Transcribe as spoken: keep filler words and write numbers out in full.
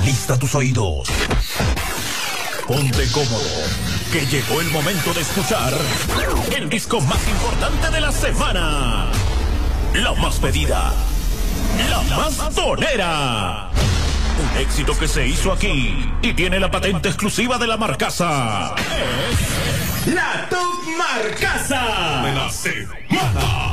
Alista tus oídos. Ponte cómodo, que llegó el momento de escuchar el disco más importante de la semana. La más pedida, la más sonera. Un éxito que se hizo aquí y tiene la patente exclusiva de la Marcasa. Es la Top Marcasa de la semana.